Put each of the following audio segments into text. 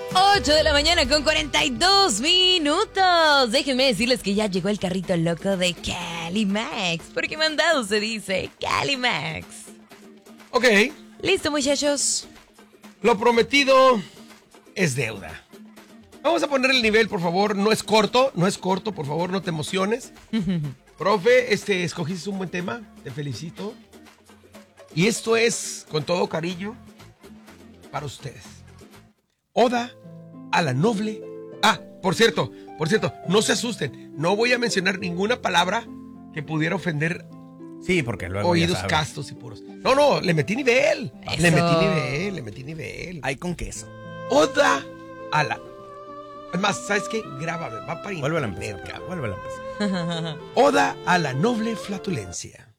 8 de la mañana con 42 minutos. Déjenme decirles que ya llegó el carrito loco de Calimax. Porque mandado se dice Calimax. Ok. ¿Listo, muchachos? Lo prometido es deuda. Vamos a poner el nivel, por favor. No es corto, por favor, no te emociones. Profe, escogiste un buen tema. Te felicito. Y esto es, con todo cariño, para ustedes. Oda a la noble. Por cierto, no se asusten. No voy a mencionar ninguna palabra que pudiera ofender. Sí, porque luego oídos castos y puros. No, le metí nivel. Eso. Le metí nivel. Hay con queso. Oda a la... Es más, ¿sabes qué? Grábame, va para Vuélvela a internet, empezar. cabrón. Vuélvela a empezar. Oda a la noble flatulencia.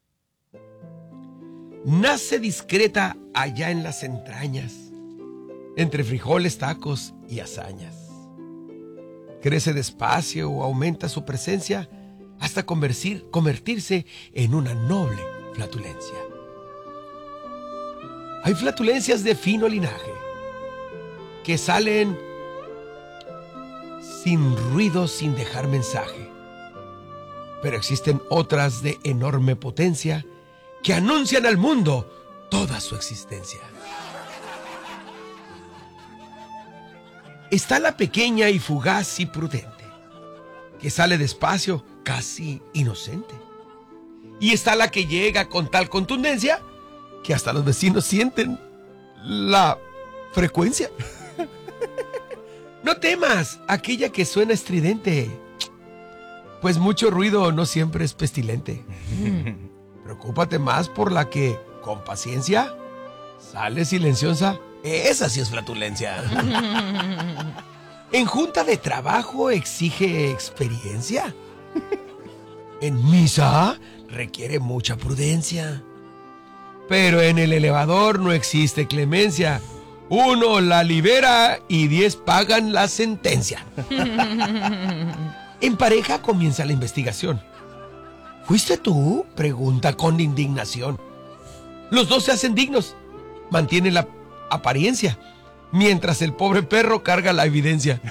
Nace discreta allá en las entrañas, entre frijoles, tacos y hazañas. Crece despacio o aumenta su presencia hasta convertirse en una noble flatulencia. Hay flatulencias de fino linaje que salen sin ruido, sin dejar mensaje. Pero existen otras de enorme potencia que anuncian al mundo toda su existencia. Está la pequeña y fugaz y prudente, que sale despacio, casi inocente. Y está la que llega con tal contundencia que hasta los vecinos sienten la frecuencia. No temas aquella que suena estridente, pues mucho ruido no siempre es pestilente. Preocúpate más por la que, con paciencia, sale silenciosa. Esa sí es flatulencia. En junta de trabajo exige experiencia. En misa requiere mucha prudencia. Pero en el elevador no existe clemencia. 1 la libera y 10 pagan la sentencia. En pareja comienza la investigación. ¿Fuiste tú? Pregunta con indignación. Los dos se hacen dignos. Mantienen la apariencia, mientras el pobre perro carga la evidencia.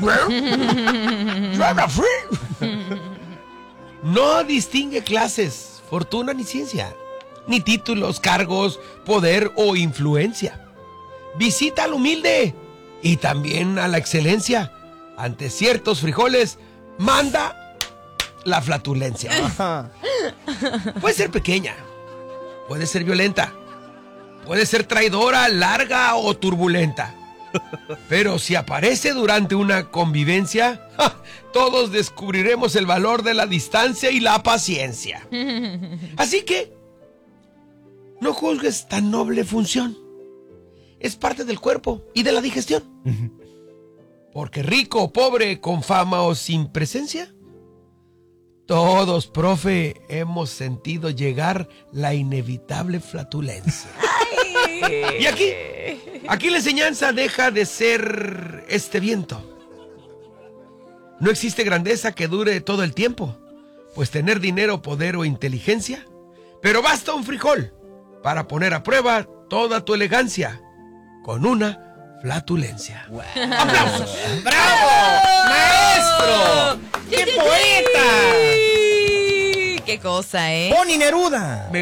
No distingue clases, fortuna ni ciencia, ni títulos, cargos, poder o influencia. Visita al humilde y también a la excelencia. Ante ciertos frijoles, manda la flatulencia. Puede ser pequeña, puede ser violenta, puede ser traidora, larga o turbulenta. Pero si aparece durante una convivencia, todos descubriremos el valor de la distancia y la paciencia. Así que, no juzgues tan noble función. Es parte del cuerpo y de la digestión. Porque rico o pobre, con fama o sin presencia, todos, profe, hemos sentido llegar la inevitable flatulencia. Y aquí la enseñanza deja de ser este viento. No existe grandeza que dure todo el tiempo, pues tener dinero, poder o inteligencia, pero basta un frijol para poner a prueba toda tu elegancia con una flatulencia. Wow. ¡Aplausos! ¡Bravo! ¡Maestro! ¡Qué poeta! ¡Qué cosa, ¡Pony Neruda!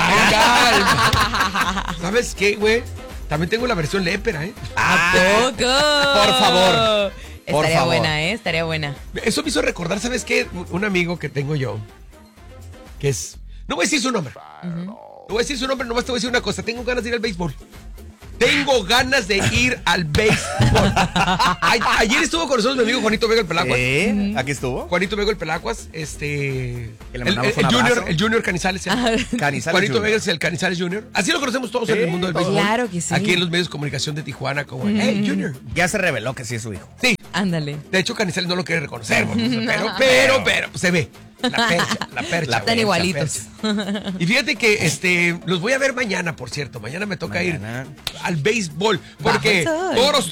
¿Sabes qué, güey? También tengo la versión lépera, ¿eh? ¿A poco? Por favor. Estaría buena, estaría buena. Eso me hizo recordar, ¿sabes qué? Un amigo que tengo yo, que es... No voy a decir su nombre. No voy a decir su nombre, nomás te voy a decir una cosa. Tengo ganas de ir al béisbol. Tengo ganas de ir al béisbol. Ayer estuvo con nosotros mi amigo Juanito Vega el Pelacuas. ¿Aquí estuvo? Juanito Vega el Pelacuas, Que le mandamos un abrazo. el Junior Canizales. Canizales Juanito Junior. Vega es el Canizales Junior. Así lo conocemos todos en el mundo del béisbol. Claro que sí. Aquí en los medios de comunicación de Tijuana, como hey, Junior. Ya se reveló que sí es su hijo. Sí. Ándale. De hecho, Canizales no lo quiere reconocer, pero pues, se ve. La percha. Están igualitos. Y fíjate que los voy a ver mañana, por cierto. Mañana me toca ir al béisbol. Porque ¡Toros!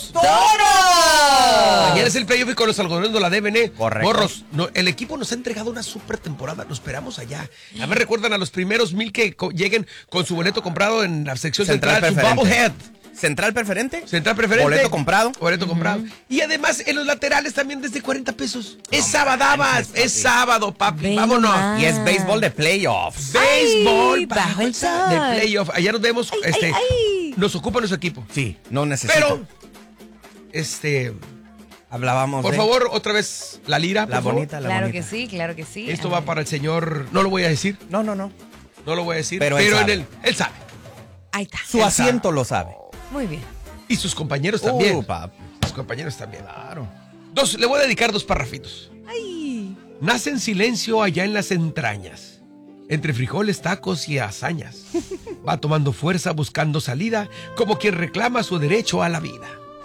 Mañana es el playoff y con los algodones no la deben, ¿eh? Correcto. Morros, el equipo nos ha entregado una super temporada. Lo esperamos allá. A ver, recuerdan a los primeros 1,000 que lleguen con su boleto comprado en la sección central, su preferente. Bobblehead. Central preferente. Central preferente. Boleto comprado. Boleto comprado. Y además en los laterales también desde 40 pesos. Es sabadabas. Es sábado, papi. Ven Vámonos. nomás. Y es béisbol de playoffs. Béisbol bajo el sol. de playoff. Allá nos vemos. Ay. Nos ocupa nuestro equipo. Sí, no necesito. Pero, hablábamos por de... favor, otra vez la lira. La por bonita, favor. la Claro bonita. que sí, claro que sí. Esto A va ver. para el señor. No lo voy a decir. No. No lo voy a decir. Pero él sabe. él sabe. Ahí está. Su asiento lo sabe. Muy bien. Y sus compañeros también. Papi. Sus compañeros también. Claro. Le voy a dedicar 2 parrafitos. Ay. Nace en silencio allá en las entrañas, entre frijoles, tacos y hazañas. Va tomando fuerza buscando salida, como quien reclama su derecho a la vida.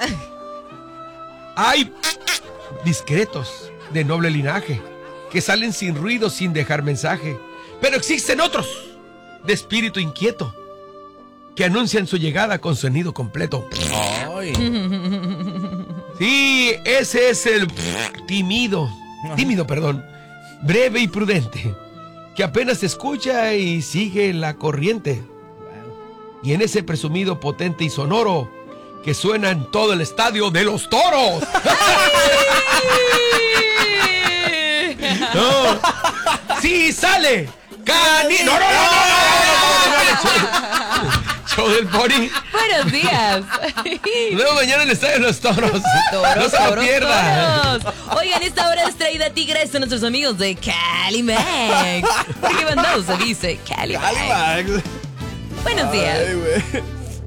Hay discretos de noble linaje que salen sin ruido, sin dejar mensaje. Pero existen otros de espíritu inquieto que anuncian su llegada con sonido completo. Ay. Sí, ese es el tímido, breve y prudente, que apenas escucha y sigue la corriente. Y en ese presumido potente y sonoro que suena en todo el estadio de los toros. No. Sí, sale. No. Show del Pony. Buenos días. Luego mañana en el estadio de los toros. No se lo pierda. Toros. Oigan, esta hora es traída a ti gracias a nuestros amigos de Calimax. Porque mandado se dice Calimax. Buenos días. Ay, güey.